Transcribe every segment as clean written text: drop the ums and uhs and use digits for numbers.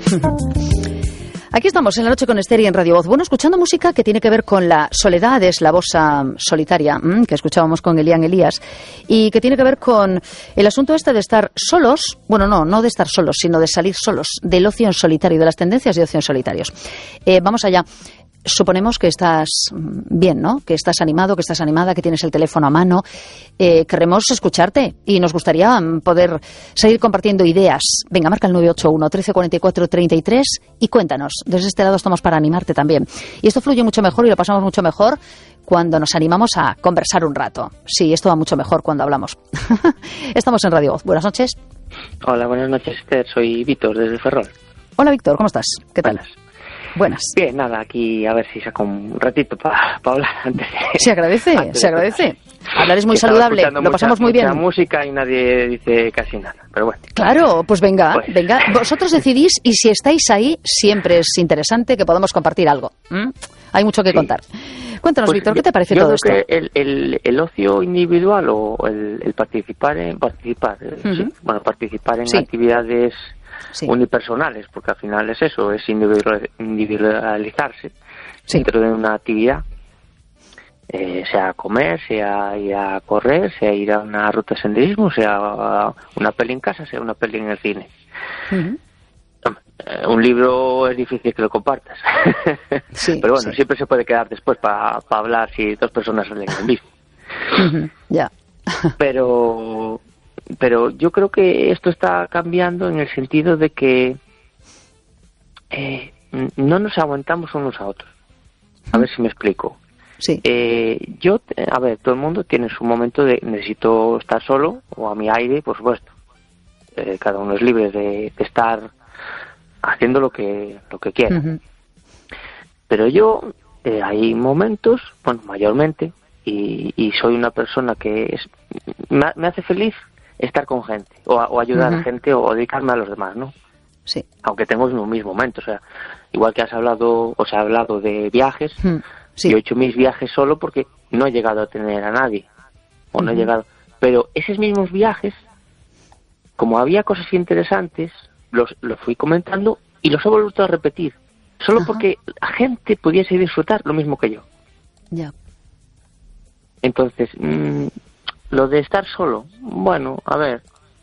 Aquí estamos en La Noche con Esther y en Radio Voz. Bueno, escuchando música que tiene que ver con la soledad, es la bossa solitaria, que escuchábamos con Elian Elías, y que tiene que ver con el asunto este de estar solos, bueno, no de estar solos, sino de salir solos, del ocio en solitario, de las tendencias de ocio en solitarios. Vamos allá. Suponemos que estás bien, ¿no? Que estás animado, que estás animada, que tienes el teléfono a mano. Queremos escucharte y nos gustaría poder seguir compartiendo ideas. Venga, marca el 981 1344 33 y cuéntanos. Desde este lado estamos para animarte también. Y esto fluye mucho mejor y lo pasamos mucho mejor cuando nos animamos a conversar un rato. Sí, esto va mucho mejor cuando hablamos. Estamos en Radio Voz. Buenas noches. Hola, buenas noches, Esther. Soy Víctor, desde Ferrol. Hola, Víctor. ¿Cómo estás? ¿Qué tal? Buenas. Bien, nada, aquí a ver si saco un ratito para hablar antes de... Se agradece, se agradece. Hablar es muy saludable, lo pasamos muy bien. Mucha música y nadie dice casi nada, pero bueno. Claro, pues venga. Vosotros decidís y si estáis ahí, siempre es interesante que podamos compartir algo. Hay mucho que contar. Cuéntanos, Víctor, ¿qué te parece todo esto? Yo creo que el ocio individual o el participar en actividades... Sí. Unipersonales, porque al final es eso, es individualizarse dentro de una actividad, sea comer, sea ir a correr, sea ir a una ruta de senderismo, sea una peli en casa, sea una peli en el cine. Un libro es difícil que lo compartas, pero bueno, siempre se puede quedar después para hablar si dos personas salen el mismo. Ya. Pero yo creo que esto está cambiando en el sentido de que no nos aguantamos unos a otros. A ver si me explico. Sí. Todo el mundo tiene su momento de necesito estar solo o a mi aire, por supuesto. Cada uno es libre de estar haciendo lo que quiera. Pero yo, hay momentos, bueno, mayormente, y soy una persona que me hace feliz estar con gente, o ayudar a gente, o dedicarme a los demás, ¿no? Sí. Aunque tengo mis momentos, o sea, igual que se ha hablado de viajes, yo he hecho mis viajes solo porque no he llegado a tener a nadie, o no he llegado, pero esos mismos viajes, como había cosas interesantes, los fui comentando y los he vuelto a repetir, solo porque la gente pudiese disfrutar lo mismo que yo. Ya. Entonces, lo de estar solo, bueno, a ver,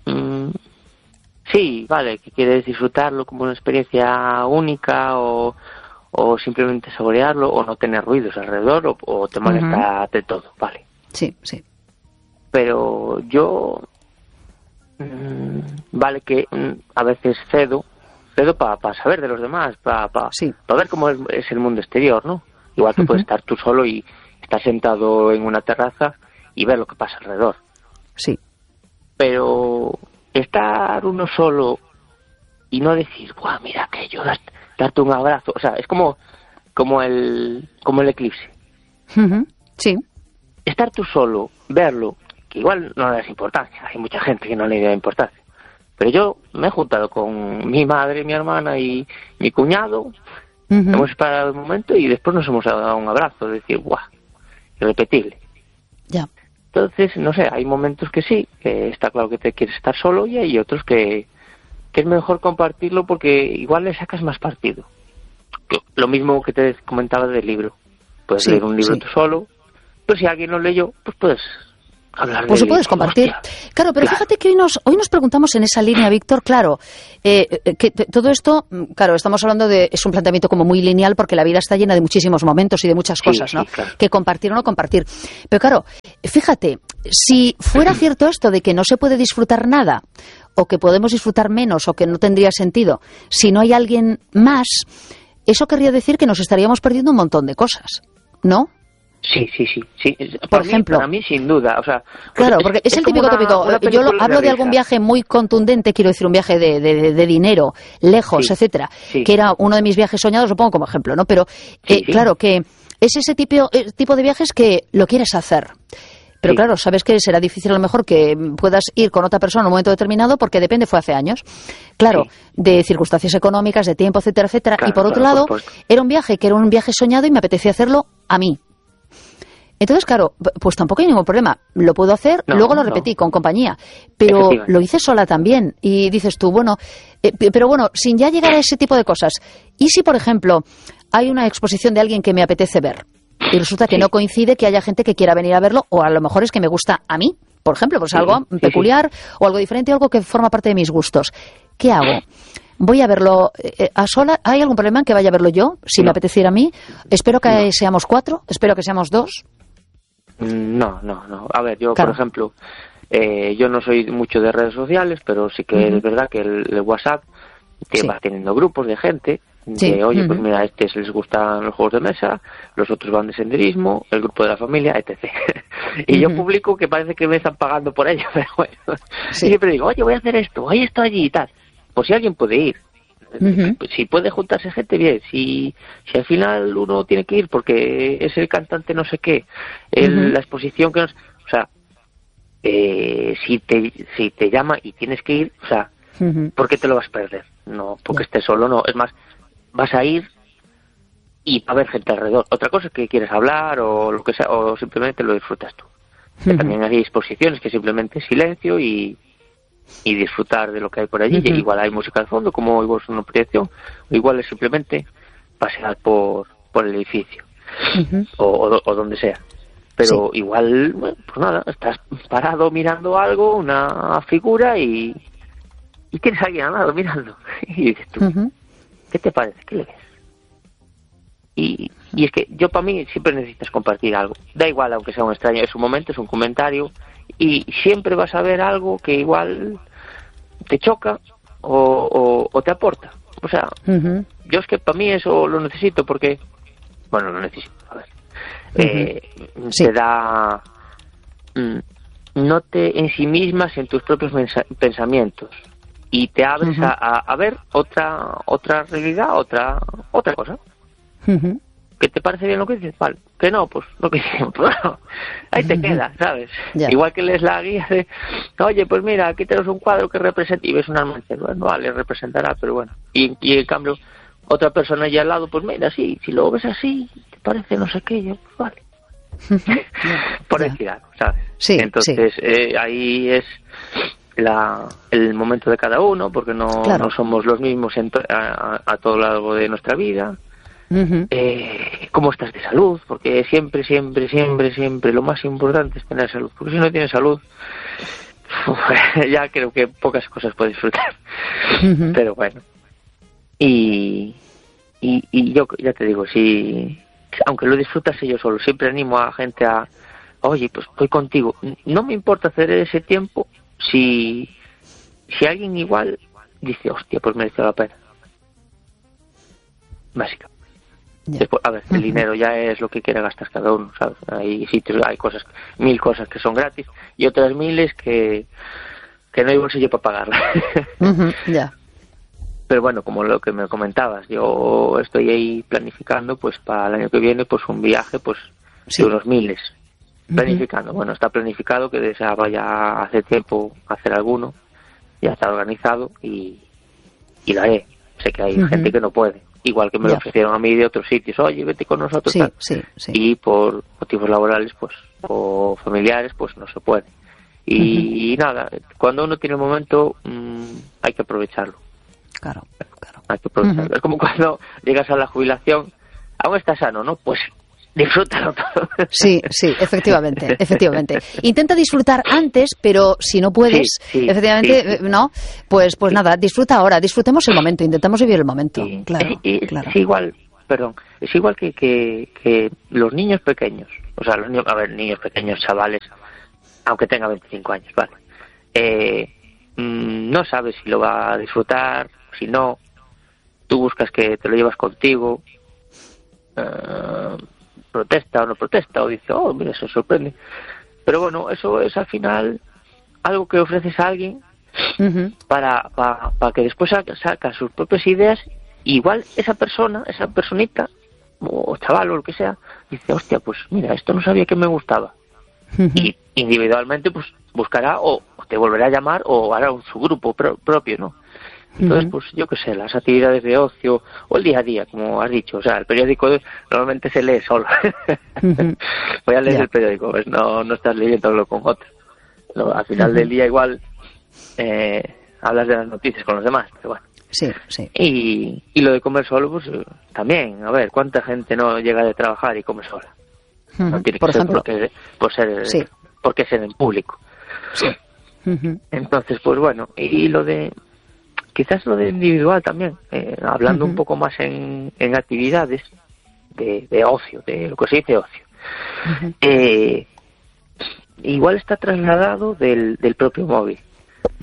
sí, vale, que quieres disfrutarlo como una experiencia única o simplemente saborearlo o no tener ruidos alrededor o te molesta de todo, vale. Sí, sí. Pero yo, vale que a veces cedo para saber de los demás, para ver cómo es el mundo exterior, ¿no? Igual que puedes estar tú solo y estar sentado en una terraza y ver lo que pasa alrededor. Sí. Pero estar uno solo y no decir, ¡buah, mira aquello! Darte un abrazo. O sea, es como el eclipse. Sí. Estar tú solo, verlo, que igual no le das importancia. Hay mucha gente que no le da importancia. Pero yo me he juntado con mi madre, mi hermana y mi cuñado. Hemos esperado un momento y después nos hemos dado un abrazo. De decir, ¡buah! Irrepetible. Ya. Entonces, no sé, hay momentos que sí, que está claro que te quieres estar solo y hay otros que es mejor compartirlo porque igual le sacas más partido. Lo mismo que te comentaba del libro. Puedes leer un libro tú solo, pero si alguien lo leyó, pues puedes hablar pues de él. Puedes compartir. Hostia. Claro, pero fíjate que hoy nos preguntamos en esa línea, Víctor, claro, que todo esto, claro, estamos hablando es un planteamiento como muy lineal porque la vida está llena de muchísimos momentos y de muchas cosas, ¿no? Claro. Que compartir o no compartir. Pero claro, fíjate, si fuera cierto esto de que no se puede disfrutar nada, o que podemos disfrutar menos, o que no tendría sentido, si no hay alguien más, eso querría decir que nos estaríamos perdiendo un montón de cosas, ¿no? Sí. Por ejemplo, para mí, sin duda. O sea, claro, porque es el típico tópico. Yo hablo de algún viaje muy contundente, quiero decir, un viaje de dinero, lejos, etcétera, que era uno de mis viajes soñados, lo pongo como ejemplo, ¿no? Pero, claro, que es ese tipo de viajes que lo quieres hacer. Pero claro, sabes que será difícil a lo mejor que puedas ir con otra persona en un momento determinado porque depende, fue hace años. Claro, de circunstancias económicas, de tiempo, etcétera, etcétera. Claro, y por otro lado, era un viaje soñado y me apetecía hacerlo a mí. Entonces, claro, pues tampoco hay ningún problema. Lo puedo hacer, luego lo repetí con compañía, pero lo hice sola también. Y dices tú, bueno, pero bueno, sin ya llegar a ese tipo de cosas. ¿Y si, por ejemplo, hay una exposición de alguien que me apetece ver y resulta que no coincide que haya gente que quiera venir a verlo, o a lo mejor es que me gusta a mí, por ejemplo, pues algo peculiar o algo diferente, algo que forma parte de mis gustos? ¿Qué hago? ¿Voy a verlo a sola? ¿Hay algún problema en que vaya a verlo yo, si me apeteciera a mí? Espero que seamos 4, espero que seamos 2. No. A ver, yo, por ejemplo, yo no soy mucho de redes sociales, pero sí que es verdad que el WhatsApp va teniendo grupos de gente que, oye, pues mira, a estos les gustan los juegos de mesa, los otros van de senderismo, el grupo de la familia, etc. Y yo publico que parece que me están pagando por ello, pero bueno. Y siempre digo, oye, voy a hacer esto, oye, esto allí y tal. Pues si alguien puede ir, si puede juntarse gente, bien. Si al final uno tiene que ir porque es el cantante no sé qué, la exposición que nos... O sea, si te llama y tienes que ir, o sea, ¿por qué te lo vas a perder? No, porque estés solo, no. Es más, vas a ir y va a haber gente alrededor. Otra cosa es que quieres hablar o lo que sea, o simplemente lo disfrutas tú. Que también hay exposiciones que simplemente es silencio y disfrutar de lo que hay por allí. Igual hay música al fondo, como igual es una proyección, o igual es simplemente pasear por el edificio o donde sea. Pero igual, bueno, pues nada, estás parado mirando algo, una figura y tienes a alguien al lado mirando y dices tú, ¿qué te parece? ¿Qué le ves? Y es que yo, para mí, siempre necesitas compartir algo. Da igual, aunque sea un extraño, es un momento, es un comentario, y siempre vas a ver algo que igual te choca o te aporta. O sea, yo es que para mí eso lo necesito porque... Bueno, lo necesito, a ver. Te da... no te ensimismas en tus propios pensamientos y te abres a ver otra realidad, otra cosa. ¿Que te parece bien lo que dices? Vale. Que no, pues lo que hicimos. Ahí te queda, ¿sabes? Igual que lees la guía de, oye, pues mira, aquí tenemos un cuadro que representa y ves un almacén. Bueno, vale, representará, pero bueno. Y en cambio, otra persona allá al lado, pues mira, sí, si lo ves así, te parece no sé qué, yo, pues vale. Por decir algo, ¿sabes? Entonces, ahí es el momento de cada uno, porque no somos los mismos a todo lo largo de nuestra vida. Cómo estás de salud, porque siempre lo más importante es tener salud, porque si no tienes salud ya creo que pocas cosas puedes disfrutar. Pero bueno, y yo ya te digo, si aunque lo disfrutase yo solo, siempre animo a gente a, oye, pues estoy contigo, no me importa hacer ese tiempo si alguien igual dice, hostia, pues merece la pena, básicamente. Después, a ver, el dinero ya es lo que quiere gastar cada uno, ¿sabes? Hay sitios, hay cosas, 1000 cosas que son gratis y otras 1000 que no hay bolsillo para pagarlas. Pero bueno, como lo que me comentabas, yo estoy ahí planificando, pues para el año que viene, pues un viaje, pues de unos 1000. Planificando, bueno, está planificado que deseaba ya hace tiempo hacer alguno, ya está organizado y lo haré. Sé que hay gente que no puede. Igual que me lo ofrecieron a mí de otros sitios, oye, vete con nosotros, tal. Y por motivos laborales, pues, o familiares, pues no se puede. Y nada, cuando uno tiene un momento, hay que aprovecharlo. Claro. Hay que aprovecharlo. Es como cuando llegas a la jubilación, aún estás sano, ¿no? Pues disfrútalo todo. Sí, efectivamente. Intenta disfrutar antes, pero si no puedes, efectivamente, no, pues nada, disfruta ahora, disfrutemos el momento, intentamos vivir el momento. Claro. Es igual, es igual que los niños pequeños, o sea, niños pequeños, chavales, aunque tenga 25 años, vale. No sabes si lo va a disfrutar, si no, tú buscas que te lo llevas contigo, protesta o no protesta, o dice, oh, mira, se sorprende. Pero bueno, eso es al final algo que ofreces a alguien para que después saca sus propias ideas. Igual esa personita, o chaval o lo que sea, dice, hostia, pues mira, esto no sabía que me gustaba. Y individualmente pues buscará o te volverá a llamar o hará su grupo propio, ¿no? Entonces, pues yo qué sé, las actividades de ocio o el día a día, como has dicho, o sea, el periódico normalmente se lee solo. Voy a leer el periódico, pues no estás leyéndolo con otro. Al final del día igual hablas de las noticias con los demás, pero bueno. Sí, sí. Y lo de comer solo, pues también, a ver, ¿cuánta gente no llega de trabajar y come sola? No tiene que ser porque ser en público. Sí. Entonces, pues bueno, y quizás lo de individual también, hablando un poco más en actividades de ocio, de lo que se dice ocio. Igual está trasladado del propio móvil.